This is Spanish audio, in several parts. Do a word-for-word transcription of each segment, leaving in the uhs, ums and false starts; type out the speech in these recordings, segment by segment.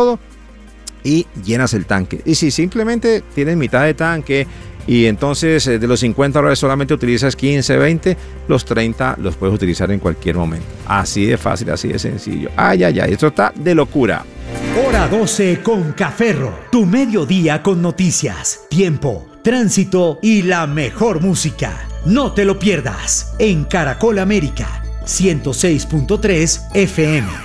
todo y llenas el tanque. Y si simplemente tienes mitad de tanque y entonces de los cincuenta dólares solamente utilizas quince, veinte, los treinta los puedes utilizar en cualquier momento. Así de fácil, así de sencillo. Ay, ay, ay, esto está de locura. Hora doce con Cafferro, tu mediodía con noticias, tiempo, tránsito y la mejor música. No te lo pierdas en Caracol América, ciento seis punto tres F M.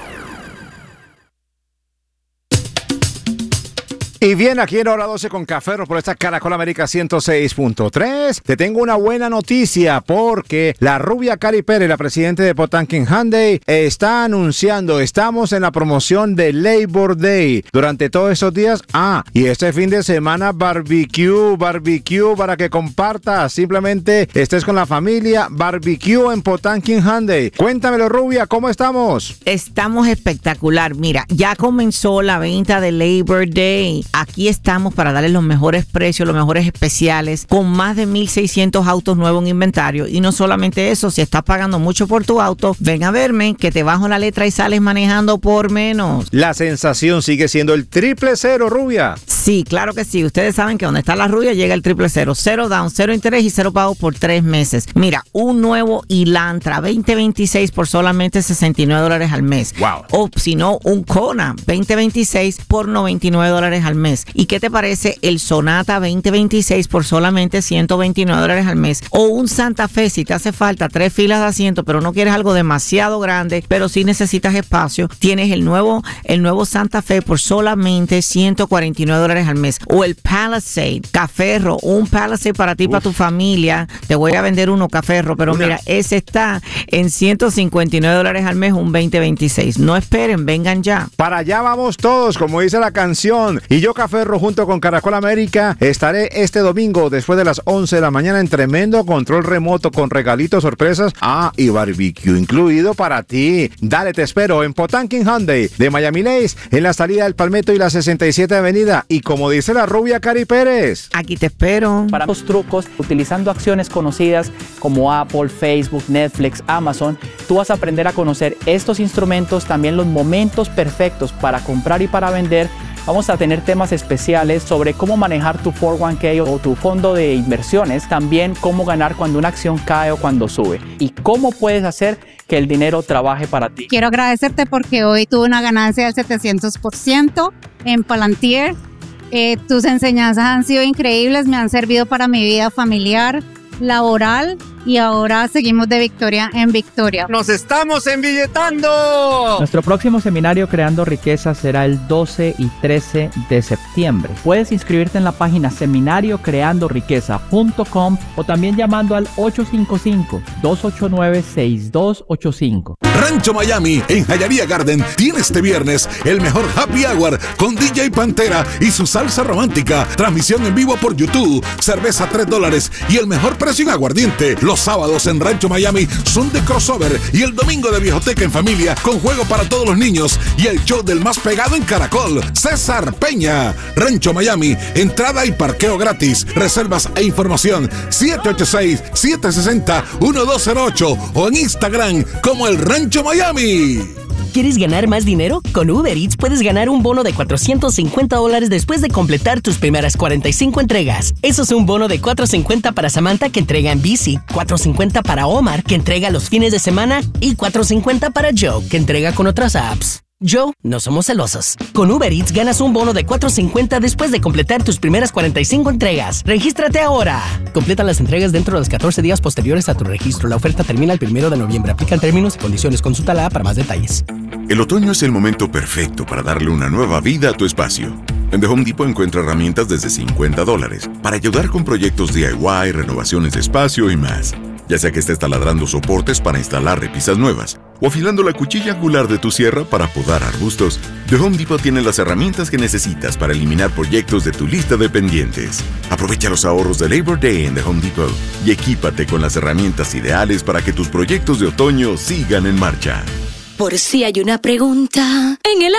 Y bien, aquí en Hora doce con Cafferro por esta Caracol América ciento seis punto tres. Te tengo una buena noticia porque la rubia Cari Pérez, la presidenta de Potanquin Hyundai, está anunciando, estamos en la promoción de Labor Day durante todos estos días. Ah, y este fin de semana barbecue, barbecue para que compartas, simplemente estés con la familia, barbecue en Potanquin Hyundai. Cuéntamelo, rubia, ¿cómo estamos? Estamos espectacular. Mira, ya comenzó la venta de Labor Day. Aquí estamos para darles los mejores precios, los mejores especiales, con más de mil seiscientos autos nuevos en inventario. Y no solamente eso, si estás pagando mucho por tu auto, ven a verme, que te bajo la letra y sales manejando por menos. La sensación sigue siendo el triple cero, rubia. Sí, claro que sí. Ustedes saben que donde está la rubia llega el triple cero. Cero down, cero interés y cero pago por tres meses. Mira, un nuevo Elantra veinte veintiséis por solamente sesenta y nueve dólares al mes. Wow. O si no, un Kona veinte veintiséis por noventa y nueve dólares al mes. ¿Y qué te parece el Sonata veinte veintiséis por solamente ciento veintinueve dólares al mes? O un Santa Fe, si te hace falta tres filas de asiento, pero no quieres algo demasiado grande, pero sí necesitas espacio, tienes el nuevo, el nuevo Santa Fe por solamente ciento cuarenta y nueve dólares al mes. O el Palisade, Cafferro, un Palisade para ti, Uf. para tu familia. Te voy a vender uno, Cafferro, pero Una. mira, ese está en ciento cincuenta y nueve dólares al mes, un veinte veintiséis. No esperen, vengan ya. Para allá vamos todos, como dice la canción. Y yo, Cafferro, junto con Caracol América, estaré este domingo después de las once de la mañana en tremendo control remoto con regalitos, sorpresas, ah, y barbecue incluido para ti. Dale, te espero en Potanquin Hyundai de Miami Lakes, en la salida del Palmetto y la sesenta y siete Avenida. Y como dice la rubia Cari Pérez, aquí te espero. Para los trucos, utilizando acciones conocidas como Apple, Facebook, Netflix, Amazon, tú vas a aprender a conocer estos instrumentos, también los momentos perfectos para comprar y para vender. Vamos a tener temas especiales sobre cómo manejar tu cuatro uno K o tu fondo de inversiones, también cómo ganar cuando una acción cae o cuando sube y cómo puedes hacer que el dinero trabaje para ti. Quiero agradecerte porque hoy tuve una ganancia del setecientos por ciento en Palantir. Eh, tus enseñanzas han sido increíbles, me han servido para mi vida familiar, laboral, y ahora seguimos de victoria en victoria. ¡Nos estamos embilletando! Nuestro próximo seminario Creando Riqueza será el doce y trece de septiembre. Puedes inscribirte en la página seminario creando riqueza punto com o también llamando al ocho cinco cinco, dos ocho nueve, seis dos ocho cinco. Rancho Miami en Hialeah Garden tiene este viernes el mejor happy hour con D J Pantera y su salsa romántica. Transmisión en vivo por YouTube, cerveza tres dólares y el mejor precio en aguardiente. Los sábados en Rancho Miami son de crossover y el domingo de viejoteca en familia con juego para todos los niños y el show del más pegado en Caracol, César Peña. Rancho Miami, entrada y parqueo gratis. Reservas e información siete ocho seis, siete seis cero, uno dos cero ocho o en Instagram como el Rancho Miami. ¿Quieres ganar más dinero? Con Uber Eats puedes ganar un bono de cuatrocientos cincuenta dólares después de completar tus primeras cuarenta y cinco entregas. Eso es un bono de cuatrocientos cincuenta para Samantha, que entrega en bici, cuatrocientos cincuenta para Omar, que entrega los fines de semana, y cuatrocientos cincuenta para Joe, que entrega con otras apps. Joe, no somos celosos. Con Uber Eats ganas un bono de cuatrocientos cincuenta después de completar tus primeras cuarenta y cinco entregas. ¡Regístrate ahora! Completa las entregas dentro de los catorce días posteriores a tu registro. La oferta termina el primero de noviembre. Aplican términos y condiciones. Consúltala para más detalles. El otoño es el momento perfecto para darle una nueva vida a tu espacio. En The Home Depot encuentra herramientas desde cincuenta dólares para ayudar con proyectos D I Y, renovaciones de espacio y más. Ya sea que estés taladrando soportes para instalar repisas nuevas o afilando la cuchilla angular de tu sierra para podar arbustos, The Home Depot tiene las herramientas que necesitas para eliminar proyectos de tu lista de pendientes. Aprovecha los ahorros de Labor Day en The Home Depot y equípate con las herramientas ideales para que tus proyectos de otoño sigan en marcha. Por si hay una pregunta en el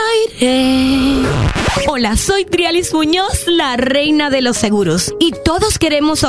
aire. Hola, soy Trialis Muñoz, la reina de los seguros, y todos queremos